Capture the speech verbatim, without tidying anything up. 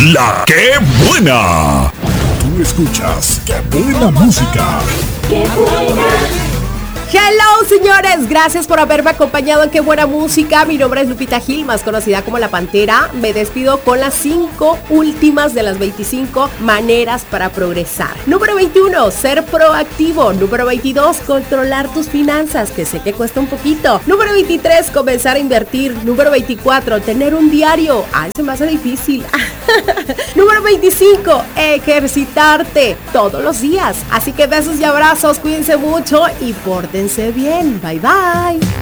La que buena. Tú escuchas Qué buena música. ¡Qué buena! Hello, señores, gracias por haberme acompañado en Qué buena música. Mi nombre es Lupita Gil, más conocida como La Pantera. Me despido con las cinco últimas de las veinticinco maneras para progresar. Número veintiuno, ser proactivo. Número veintidós, controlar tus finanzas, que sé que cuesta un poquito. Número veintitrés, comenzar a invertir. Número veinticuatro, tener un diario. Ay, se me hace difícil. Número veinticinco, ejercitarte todos los días. Así que besos y abrazos, cuídense mucho y pórtense bien. Bye bye.